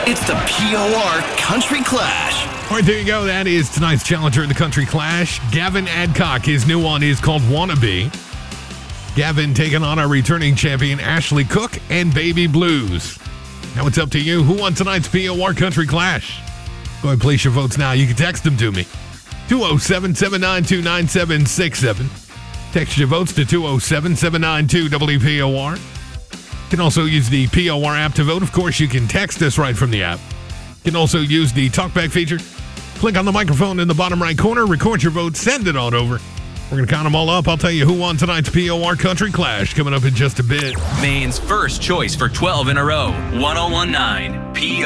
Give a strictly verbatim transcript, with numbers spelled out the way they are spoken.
It's the P O R Country Clash. All right, there you go. That is tonight's challenger in the Country Clash. Gavin Adcock. His new one is called Wannabe. Gavin taking on our returning champion, Ashley Cook and Baby Blues. Now it's up to you. Who won tonight's P O R Country Clash? Go ahead and place your votes now. You can text them to me. two oh seven, seven nine two, nine seven six seven. Text your votes to two oh seven, seven nine two, W P O R. You can also use the P O R app to vote. Of course, you can text us right from the app. You can also use the talkback feature. Click on the microphone in the bottom right corner, record your vote, send it on over. We're going to count them all up. I'll tell you who won tonight's P O R Country Clash coming up in just a bit. Maine's first choice for twelve in a row. ten nineteen P O R.